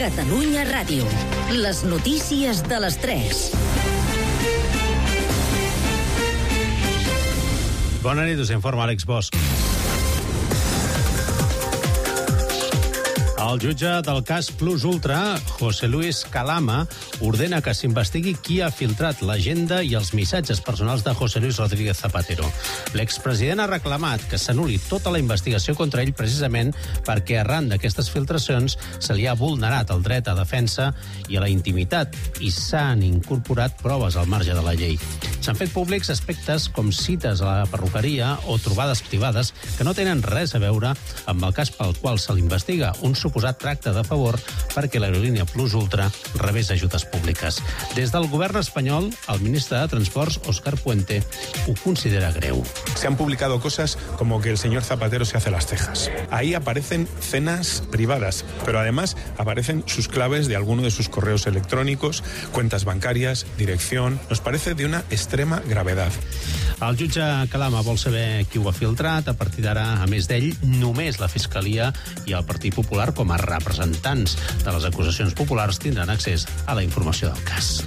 Catalunya Ràdio. Les notícies de les 3. Bona nit, us informa Àlex Bosch. El jutge del cas Plus Ultra, José Luis Calama, ordena que s'investigui qui ha filtrat l'agenda i els missatges personals de José Luis Rodríguez Zapatero. L'expresident ha reclamat que s'anul·li tota la investigació contra ell precisament perquè arran d'aquestes filtracions se li ha vulnerat el dret a defensa i a la intimitat i s'han incorporat proves al marge de la llei. S'han fet públics aspectes com cites a la perruqueria o trobades privades que no tenen res a veure amb el cas pel qual se l'investiga, un suposat tracte de favor perquè l'aerolínia Plus Ultra rebés ajudes públiques. Des del govern espanyol, el ministre de Transports, Óscar Puente, ho considera greu. Se han publicado cosas como que el señor Zapatero se hace las cejas. Ahí aparecen cenas privadas, pero además aparecen sus claves de alguno de sus correos electrónicos, cuentas bancarias, dirección. Nos parece de una extrema gravedad. El jutge Calama vol saber qui ho ha filtrat. A partir d'ara, a més d'ell, només la Fiscalia i el Partit Popular, com a representants de les acusacions populars, tindran accés a la informació del cas.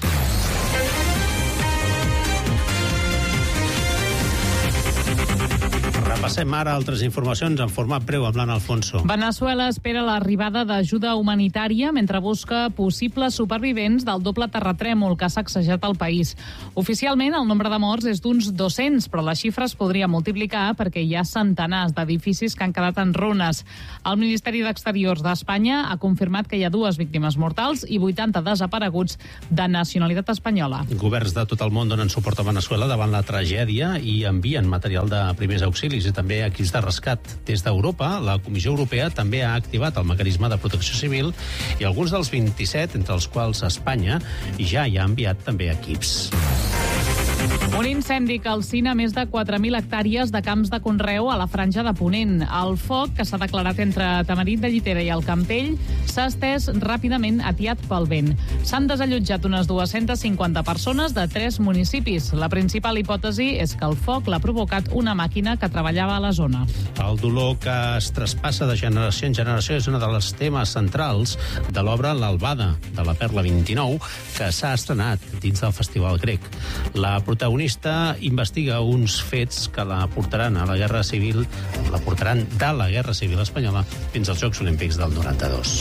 Repassem ara altres informacions en format breu amb l'Anna Alfonso. Veneçuela espera l'arribada d'ajuda humanitària mentre busca possibles supervivents del doble terratrèmol que ha sacsejat el país. Oficialment, el nombre de morts és d'uns 200, però la xifra es podria multiplicar perquè hi ha centenars d'edificis que han quedat en runes. El Ministeri d'Exteriors d'Espanya ha confirmat que hi ha 2 víctimes mortals i 80 desapareguts de nacionalitat espanyola. Governs de tot el món donen suport a Veneçuela davant la tragèdia i envien material de primers auxilis i també equips de rescat. Des d'Europa, la Comissió Europea també ha activat el mecanisme de protecció civil i alguns dels 27, entre els quals Espanya, ja hi ha enviat també equips. Un incendi calcina més de 4.000 hectàrees de camps de conreu a la franja de Ponent. El foc, que s'ha declarat entre Tamarit de Llitera i el Campell, s'ha estès ràpidament atiat pel vent. S'han desallotjat unes 250 persones de 3 municipis. La principal hipòtesi és que el foc l'ha provocat una màquina que treballava a la zona. El dolor que es traspassa de generació en generació és un dels temes centrals de l'obra L'Albada, de la Perla 29, que s'ha estrenat dins del Festival Grec. La protagonista investiga uns fets que la portaran de la Guerra Civil Espanyola fins als Jocs Olímpics del 92.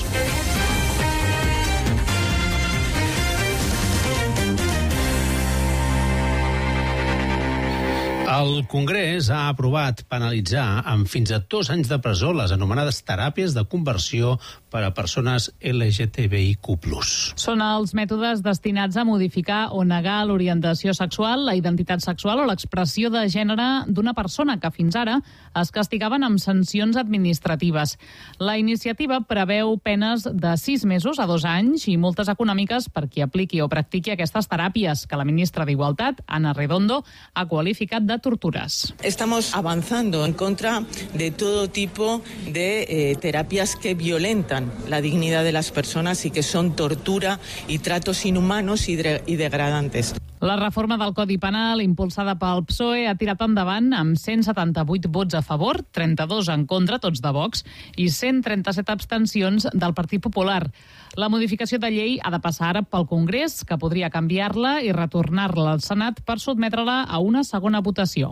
El Congrés ha aprovat penalitzar amb fins a 2 anys de presó les anomenades teràpies de conversió per a persones LGTBIQ+. Són els mètodes destinats a modificar o negar l'orientació sexual, la identitat sexual o l'expressió de gènere d'una persona que fins ara es castigaven amb sancions administratives. La iniciativa preveu penes de 6 mesos a 2 anys i multes econòmiques per qui apliqui o practiqui aquestes teràpies, que la ministra d'Igualtat, Ana Redondo, ha qualificat de torturas. Estamos avanzando en contra de todo tipo de terapias que violentan la dignidad de las personas y que son tortura y tratos inhumanos y degradantes. La reforma del Codi Penal impulsada pel PSOE ha tirat endavant amb 178 vots a favor, 32 en contra, tots de Vox, i 137 abstencions del Partit Popular. La modificació de llei ha de passar ara pel Congrés, que podria canviar-la i retornar-la al Senat per sotmetre-la a una segona votació.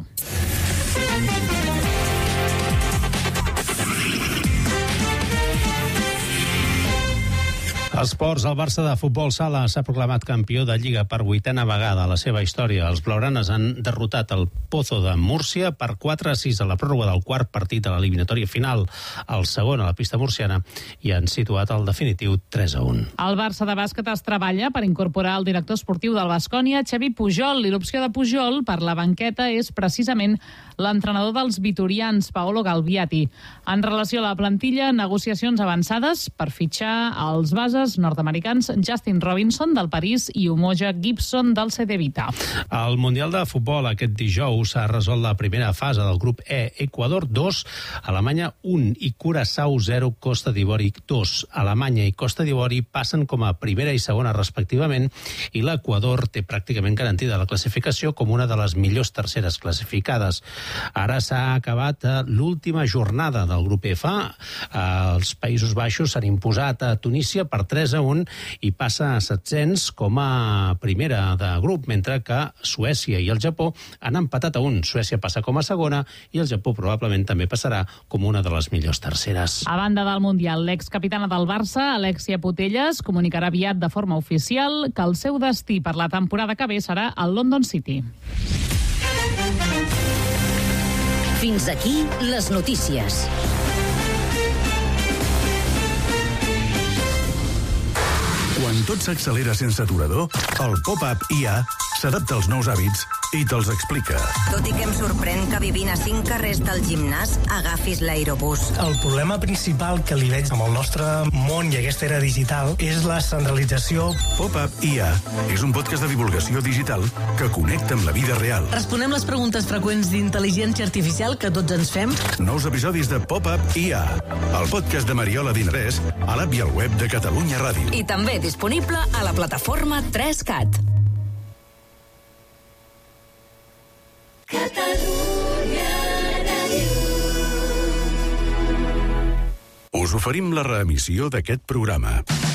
Esports, el Barça de futbol sala s'ha proclamat campió de Lliga per 8a vegada a la seva història. Els blaugranes han derrotat el Pozo de Múrcia per 4-6 a la pròrroga del quart partit a l'eliminatòria final, el segon a la pista murciana, i han situat el definitiu 3-1. El Barça de bàsquet es treballa per incorporar el director esportiu del Baskonia, Xavi Pujol, i l'opció de Pujol per la banqueta és precisament l'entrenador dels vitorians, Paolo Galbiati. En relació a la plantilla, negociacions avançades per fitxar els bases nord-americans Justin Robinson del París i Umoja Gibson del CD Vita. Al Mundial de Futbol aquest dijous s'ha resolt la primera fase del grup E. Equador 2, Alemanya 1 i Curaçao 0, Costa d'Ivori 2. Alemanya i Costa d'Ivori passen com a primera i segona respectivament i l'Equador té pràcticament garantida la classificació com una de les millors terceres classificades. Ara s'ha acabat l'última jornada del grup F. Els Països Baixos s'han imposat a Tunísia per 3-1 i passa a 700 com a primera de grup, mentre que Suècia i el Japó han empatat a 1. Suècia passa com a segona i el Japó probablement també passarà com una de les millors terceres. A banda del Mundial, l'excapitana del Barça, Alexia Putellas, comunicarà aviat de forma oficial que el seu destí per la temporada que ve serà el London City. Fins aquí les notícies. Quan tot s'accelera sense aturador, el Pop-Up IA s'adapta als nous hàbits i te'ls explica. Tot i que em sorprèn que vivint a 5 carrers del gimnàs agafis l'aerobús. El problema principal que li veig amb el nostre món i aquesta era digital és la centralització. Pop-Up IA és un podcast de divulgació digital que connecta amb la vida real. Responem les preguntes freqüents d'intel·ligència artificial que tots ens fem. Nous episodis de Pop-Up IA, el podcast de Mariola Dinarès, a l'app i al web de Catalunya Ràdio. I també disponible a la plataforma 3CAT. Catalunya Ràdio. Us oferim la reemissió d'aquest programa.